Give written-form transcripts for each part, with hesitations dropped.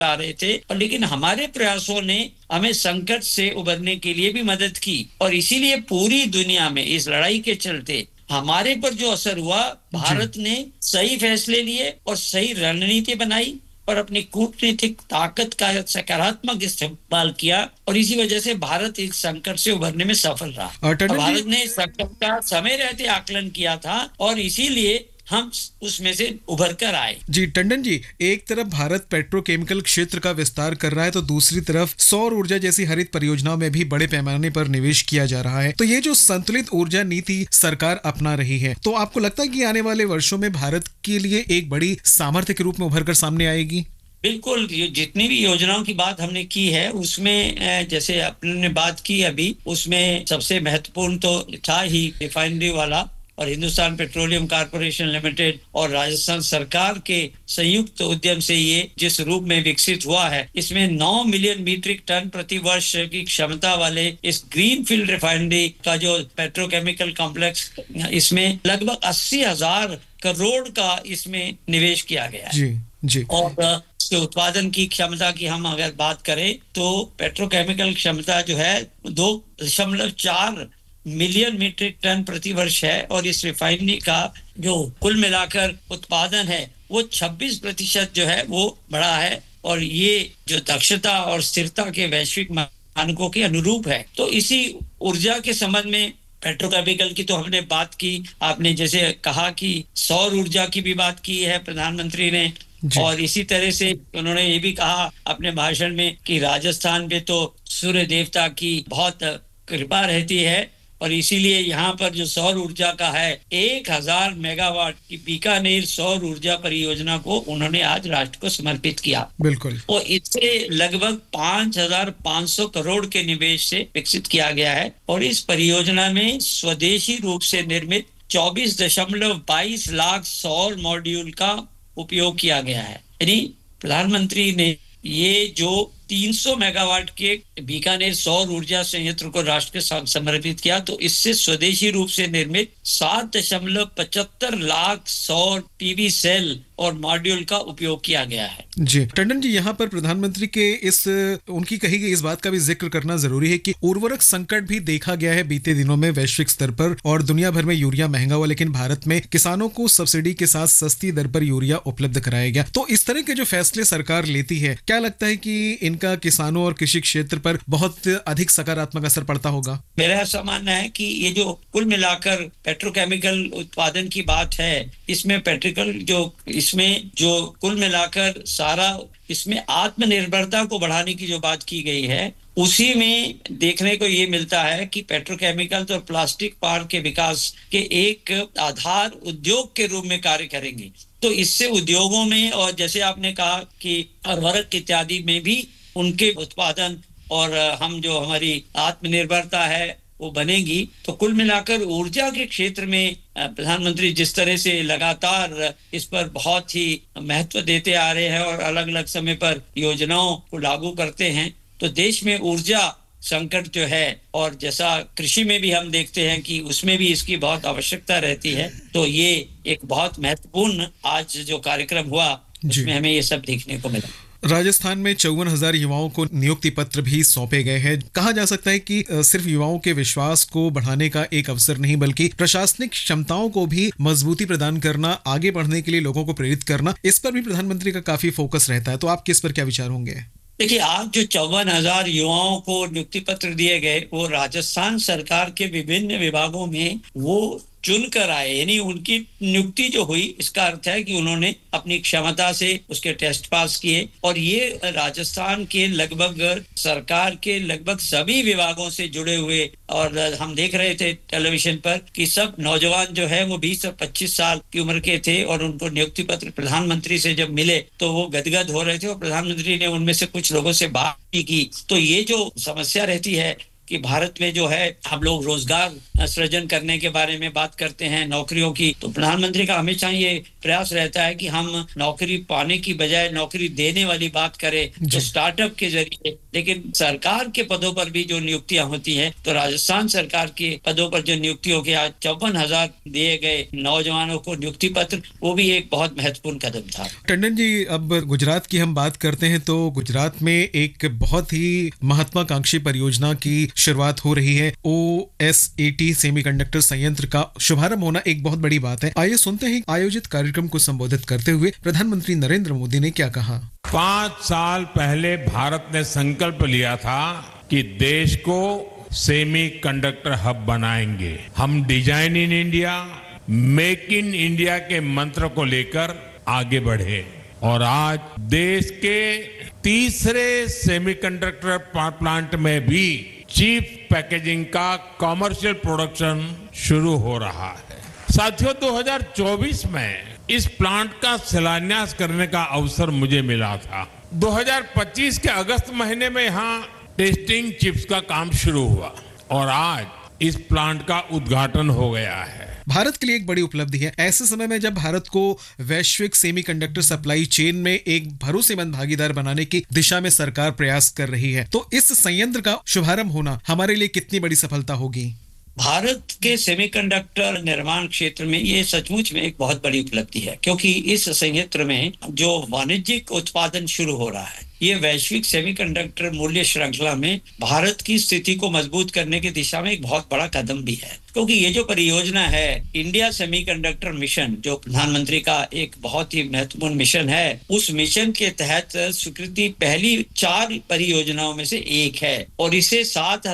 आ रहे थे, और लेकिन हमारे प्रयासों ने हमें संकट से उबरने के लिए भी मदद की। और इसीलिए पूरी दुनिया में इस लड़ाई के चलते हमारे पर जो असर हुआ, जी। भारत ने सही फैसले लिए और सही रणनीति बनाई और अपनी कूटनीतिक ताकत का सकारात्मक इस्तेमाल किया, और इसी वजह से भारत इस संकट से उभरने में सफल रहा। और टंडन जी। भारत ने इस संकट का समय रहते आकलन किया था, और इसीलिए हम उसमें से उभर कर आए। जी टंडन जी, एक तरफ भारत पेट्रोकेमिकल क्षेत्र का विस्तार कर रहा है तो दूसरी तरफ सौर ऊर्जा जैसी हरित परियोजनाओं में भी बड़े पैमाने पर निवेश किया जा रहा है। तो ये जो संतुलित ऊर्जा नीति सरकार अपना रही है, तो आपको लगता है कि आने वाले वर्षों में भारत के लिए एक बड़ी सामर्थ्य के रूप में उभर कर सामने आएगी? बिल्कुल, ये जितनी भी योजनाओं की बात हमने की है उसमें जैसे आपने बात की अभी, उसमें सबसे महत्वपूर्ण तो था ही रिफाइनरी वाला, और हिंदुस्तान पेट्रोलियम कॉर्पोरेशन लिमिटेड और राजस्थान सरकार के संयुक्त उद्यम से ये जिस रूप में विकसित हुआ है, इसमें 9 मिलियन मीट्रिक टन प्रति वर्ष की क्षमता वाले इस ग्रीन फील्ड रिफाइनरी का जो पेट्रोकेमिकल कॉम्प्लेक्स, इसमें लगभग 80,000 करोड़ का इसमें निवेश किया गया है। जी। जी। और इसके उत्पादन की क्षमता की हम अगर बात करें तो पेट्रोकेमिकल क्षमता जो है 2.4 मिलियन मीट्रिक टन प्रति वर्ष है, और इस रिफाइनरी का जो कुल मिलाकर उत्पादन है वो 26% जो है वो बढ़ा है, और ये जो दक्षता और स्थिरता के वैश्विक मानकों के अनुरूप है। तो इसी ऊर्जा के संबंध में पेट्रोकेमिकल की तो हमने बात की, आपने जैसे कहा कि सौर ऊर्जा की भी बात की है प्रधानमंत्री ने, जी। और इसी तरह से उन्होंने ये भी कहा अपने भाषण में कि राजस्थान में तो सूर्य देवता की बहुत कृपा रहती है, और इसीलिए यहाँ पर जो सौर ऊर्जा का है 1,000 मेगावाट की बीकानेर सौर ऊर्जा परियोजना को उन्होंने आज राष्ट्र को समर्पित किया। बिल्कुल। और इससे लगभग 5,500 करोड़ के निवेश से विकसित किया गया है, और इस परियोजना में स्वदेशी रूप से निर्मित 24.22 लाख सौर मॉड्यूल का उपयोग किया गया है। यानी प्रधानमंत्री ने ये जो 300 मेगावाट के बीकानेर सौर ऊर्जा संयंत्र को राष्ट्र के साथ समर्पित किया, तो इससे स्वदेशी रूप से निर्मित 7.75 लाख सौर पीवी सेल और मॉड्यूल का उपयोग किया गया है। जी टंडन जी, यहाँ पर प्रधानमंत्री के इस उनकी कही गई इस बात का भी जिक्र करना जरूरी है कि उर्वरक संकट भी देखा गया है बीते दिनों में वैश्विक स्तर पर, और दुनिया भर में यूरिया महंगा हुआ, लेकिन भारत में किसानों को सब्सिडी के साथ सस्ती दर पर यूरिया उपलब्ध कराया गया। तो इस तरह के जो फैसले सरकार लेती है, क्या लगता है कि इनका किसानों और कृषि क्षेत्र पर बहुत अधिक सकारात्मक असर पड़ता होगा? मेरा ऐसा मानना है कि ये जो कुल मिलाकर पेट्रोकेमिकल उत्पादन की बात है, इसमें इसमें जो कुल मिलाकर सारा इसमें आत्मनिर्भरता को बढ़ाने की जो बात की गई है, उसी में देखने को ये मिलता है कि पेट्रोकेमिकल और प्लास्टिक पार्क के विकास के एक आधार उद्योग के रूप में कार्य करेंगे। तो इससे उद्योगों में, और जैसे आपने कहा कि उर्वरक इत्यादि में भी उनके उत्पादन और हम जो हमारी आत्मनिर्भरता है वो बनेगी। तो कुल मिलाकर ऊर्जा के क्षेत्र में प्रधानमंत्री जिस तरह से लगातार इस पर बहुत ही महत्व देते आ रहे हैं और अलग अलग समय पर योजनाओं को लागू करते हैं, तो देश में ऊर्जा संकट जो है, और जैसा कृषि में भी हम देखते हैं कि उसमें भी इसकी बहुत आवश्यकता रहती है, तो ये एक बहुत महत्वपूर्ण आज जो कार्यक्रम हुआ उसमें हमें ये सब देखने को मिला। राजस्थान में 54,000 युवाओं को नियुक्ति पत्र भी सौंपे गए हैं। कहा जा सकता है कि सिर्फ युवाओं के विश्वास को बढ़ाने का एक अवसर नहीं, बल्कि प्रशासनिक क्षमताओं को भी मजबूती प्रदान करना, आगे बढ़ने के लिए लोगों को प्रेरित करना, इस पर भी प्रधानमंत्री का काफी फोकस रहता है। तो आपके इस पर क्या विचार होंगे? देखिए, आज जो 54,000 युवाओं को नियुक्ति पत्र दिए गए, वो राजस्थान सरकार के विभिन्न विभागों में वो चुन कर आए, यानी उनकी नियुक्ति जो हुई, इसका अर्थ है कि उन्होंने अपनी क्षमता से उसके टेस्ट पास किए, और ये राजस्थान के लगभग सरकार के लगभग सभी विभागों से जुड़े हुए, और हम देख रहे थे टेलीविजन पर कि सब नौजवान जो है वो 20 और 25 साल की उम्र के थे, और उनको नियुक्ति पत्र प्रधानमंत्री से जब मिले तो वो गदगद हो रहे थे, और प्रधानमंत्री ने उनमें से कुछ लोगों से बात भी की। तो ये जो समस्या रहती है कि भारत में जो है हम लोग रोजगार सृजन करने के बारे में बात करते हैं, नौकरियों की, तो प्रधानमंत्री का हमेशा ये प्रयास रहता है कि हम नौकरी पाने की बजाय नौकरी देने वाली बात करें, तो स्टार्टअप के जरिए। लेकिन सरकार के पदों पर भी जो नियुक्तियां होती हैं, तो राजस्थान सरकार के पदों पर जो नियुक्तियों के आज 54,000 दिए गए नौजवानों को नियुक्ति पत्र, वो भी एक बहुत महत्वपूर्ण कदम था। टंडन जी, अब गुजरात की हम बात करते हैं तो गुजरात में एक बहुत ही महत्वाकांक्षी परियोजना की शुरुआत हो रही है। OSAT सेमीकंडक्टर संयंत्र का शुभारंभ होना एक बहुत बड़ी बात है। आइए सुनते हैं आयोजित कार्यक्रम को संबोधित करते हुए प्रधानमंत्री नरेंद्र मोदी ने क्या कहा। 5 साल पहले भारत ने संकल्प लिया था कि देश को सेमी कंडक्टर हब बनाएंगे। हम design in India, make in India के मंत्र को लेकर आगे बढ़े और आज देश के तीसरे सेमीकंडक्टर प्लांट में भी चीप पैकेजिंग का कमर्शियल प्रोडक्शन शुरू हो रहा है। साथियों, 2024 में इस प्लांट का शिलान्यास करने का अवसर मुझे मिला था। 2025 के अगस्त महीने में यहां टेस्टिंग चिप्स का काम शुरू हुआ और आज इस प्लांट का उद्घाटन हो गया है। भारत के लिए एक बड़ी उपलब्धि है ऐसे समय में जब भारत को वैश्विक सेमीकंडक्टर सप्लाई चेन में एक भरोसेमंद भागीदार बनाने की दिशा में सरकार प्रयास कर रही है। तो इस संयंत्र का शुभारंभ होना हमारे लिए कितनी बड़ी सफलता होगी? भारत के सेमीकंडक्टर निर्माण क्षेत्र में ये सचमुच में एक बहुत बड़ी उपलब्धि है, क्योंकि इस संयंत्र में जो वाणिज्यिक उत्पादन शुरू हो रहा है, ये वैश्विक सेमीकंडक्टर मूल्य श्रृंखला में भारत की स्थिति को मजबूत करने की दिशा में एक बहुत बड़ा कदम भी है। क्योंकि ये जो परियोजना है इंडिया सेमीकंडक्टर मिशन, जो प्रधानमंत्री का एक बहुत ही महत्वपूर्ण मिशन है, उस मिशन के तहत स्वीकृति पहली 4 परियोजनाओं में से एक है और इसे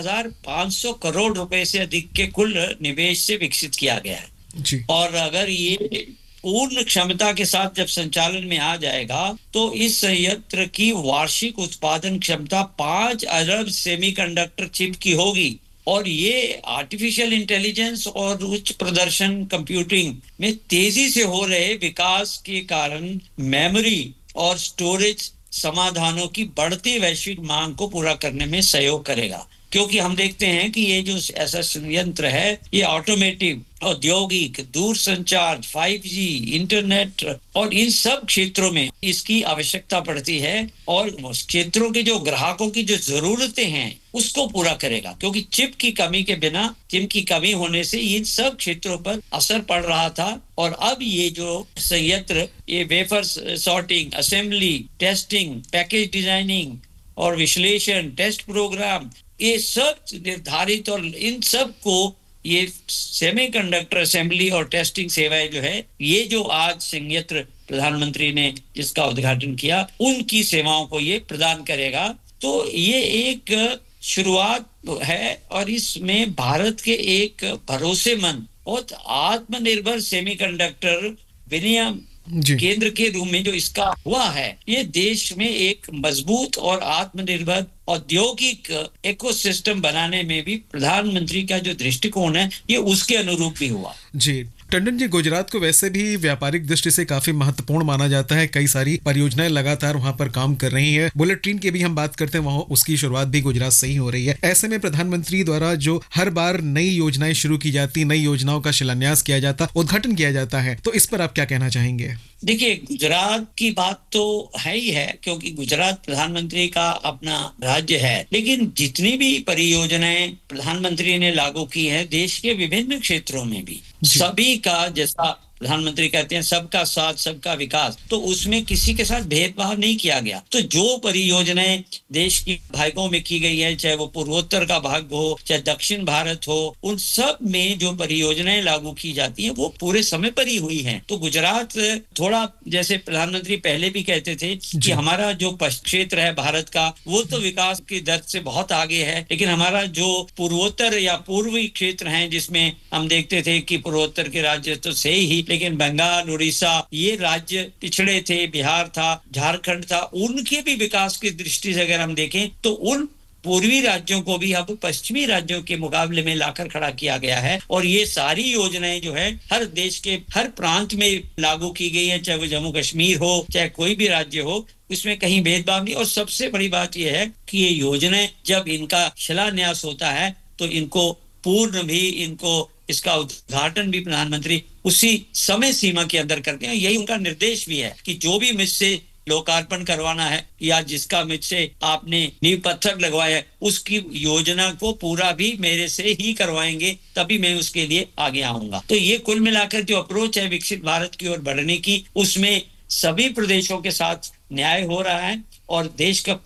7,500 करोड़ रुपए से अधिक के कुल निवेश से विकसित किया गया है जी। और अगर ये पूर्ण क्षमता के साथ जब संचालन में आ जाएगा तो इस संयंत्र की वार्षिक उत्पादन क्षमता 5 अरब सेमीकंडक्टर चिप की होगी और ये आर्टिफिशियल इंटेलिजेंस और उच्च प्रदर्शन कंप्यूटिंग में तेजी से हो रहे विकास के कारण मेमोरी और स्टोरेज समाधानों की बढ़ती वैश्विक मांग को पूरा करने में सहयोग करेगा। क्योंकि हम देखते हैं कि ये जो ऐसा संयंत्र है, ये ऑटोमेटिव, औद्योगिक, दूरसंचार, 5G, इंटरनेट और इन सब क्षेत्रों में इसकी आवश्यकता पड़ती है और उस क्षेत्रों के जो ग्राहकों की जो जरूरतें हैं उसको पूरा करेगा। क्योंकि चिप की कमी के बिना, चिप की कमी होने से इन सब क्षेत्रों पर असर पड़ रहा था और अब ये जो संयंत्र, ये wafer sorting, assembly, testing, package designing और विश्लेषण, टेस्ट प्रोग्राम, ये सब निर्धारित और इन सब को ये सेमीकंडक्टर असेंबली और टेस्टिंग सेवाएं जो है, ये जो आज संयंत्र प्रधानमंत्री ने जिसका उद्घाटन किया, उनकी सेवाओं को ये प्रदान करेगा। तो ये एक शुरुआत है और इसमें भारत के एक भरोसेमंद और आत्मनिर्भर सेमीकंडक्टर विनियम केंद्र के रूप में जो इसका हुआ है, ये देश में एक मजबूत और आत्मनिर्भर औद्योगिक इकोसिस्टम बनाने में भी प्रधानमंत्री का जो दृष्टिकोण है, ये उसके अनुरूप भी हुआ। जी टंडन जी, गुजरात को वैसे भी व्यापारिक दृष्टि से काफी महत्वपूर्ण माना जाता है। कई सारी परियोजनाएं लगातार वहां पर काम कर रही है। बुलेट ट्रेन की भी हम बात करते हैं, वहां उसकी शुरुआत भी गुजरात से ही हो रही है। ऐसे में प्रधानमंत्री द्वारा जो हर बार नई योजनाएं शुरू की जाती, नई योजनाओं का शिलान्यास किया जाता, उद्घाटन किया जाता है, तो इस पर आप क्या कहना चाहेंगे? देखिए, गुजरात की बात तो है ही है, क्योंकि गुजरात प्रधानमंत्री का अपना राज्य है, लेकिन जितनी भी परियोजनाएं प्रधानमंत्री ने लागू की है देश के विभिन्न क्षेत्रों में भी, सभी का, जैसा प्रधानमंत्री कहते हैं सबका साथ सबका विकास, तो उसमें किसी के साथ भेदभाव नहीं किया गया। तो जो परियोजनाएं देश की भागों में की गई है, चाहे वो पूर्वोत्तर का भाग हो चाहे दक्षिण भारत हो, उन सब में जो परियोजनाएं लागू की जाती हैं वो पूरे समय पर ही हुई हैं। तो गुजरात थोड़ा, जैसे प्रधानमंत्री पहले भी कहते थे कि हमारा जो क्षेत्र है भारत का, वो तो विकास की दर से बहुत आगे है, लेकिन हमारा जो पूर्वोत्तर या पूर्वी क्षेत्र है, जिसमें हम देखते थे कि पूर्वोत्तर के राज्य तो से ही, लेकिन बंगाल, उड़ीसा, ये राज्य पिछड़े थे, बिहार था, झारखंड था, उनके भी विकास की दृष्टि से अगर हम देखें तो उन पूर्वी राज्यों को भी अब पश्चिमी राज्यों के मुकाबले में लाकर खड़ा किया गया है। और ये सारी योजनाएं जो है हर देश के हर प्रांत में लागू की गई है, चाहे वो जम्मू कश्मीर हो चाहे कोई भी राज्य हो, इसमें कहीं भेदभाव नहीं। और सबसे बड़ी बात यह है कि ये योजनाएं जब इनका शिलान्यास होता है तो इनको इसका उद्घाटन भी प्रधानमंत्री उसी समय सीमा के अंदर करते हैं। यही उनका निर्देश भी है कि जो भी मुझसे लोकार्पण करवाना है या जिसका मुझसे आपने नींव पत्थर लगवाया है, उसकी योजना को पूरा भी मेरे से ही करवाएंगे, तभी मैं उसके लिए आगे आऊंगा। तो ये कुल मिलाकर जो अप्रोच है विकसित भारत की ओर बढ़ने की, उसमें सभी प्रदेशों के साथ न्याय हो रहा है और देश का